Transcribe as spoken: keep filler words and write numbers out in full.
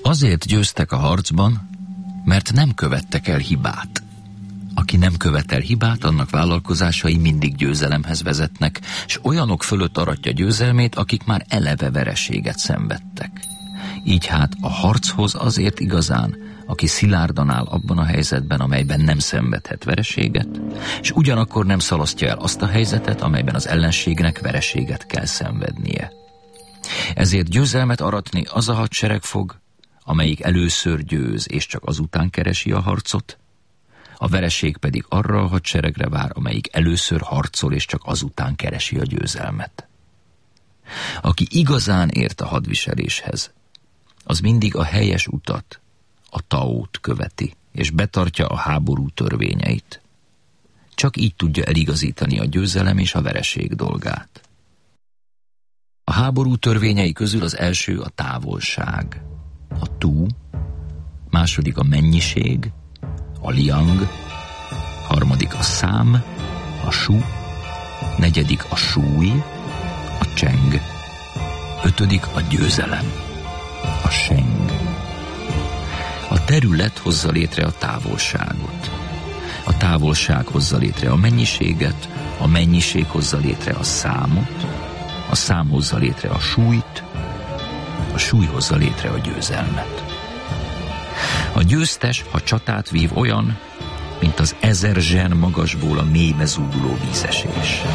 Azért győztek a harcban, mert nem követtek el hibát. Aki nem követel hibát, annak vállalkozásai mindig győzelemhez vezetnek, s olyanok fölött aratja győzelmét, akik már eleve vereséget szenvedtek. Így hát a harchoz azért igazán, aki szilárdan áll abban a helyzetben, amelyben nem szenvedhet vereséget, és ugyanakkor nem szalasztja el azt a helyzetet, amelyben az ellenségnek vereséget kell szenvednie. Ezért győzelmet aratni az a hadsereg fog, amelyik először győz, és csak azután keresi a harcot, a vereség pedig arra a hadseregre vár, amelyik először harcol, és csak azután keresi a győzelmet. Aki igazán ért a hadviseléshez, az mindig a helyes utat, a taót követi, és betartja a háború törvényeit. Csak így tudja eligazítani a győzelem és a vereség dolgát. A háború törvényei közül az első a távolság, a tú, második a mennyiség, a liang, harmadik a szám, a su, negyedik a súly, a cseng, ötödik a győzelem, a seng. A terület hozza létre a távolságot, a távolság hozza létre a mennyiséget, a mennyiség hozza létre a számot, a szám hozza létre a súlyt, a súly hozza létre a győzelmet. A győztes, ha csatát vív, olyan, mint az ezer zsen magasból a mélybe zúduló vízesés.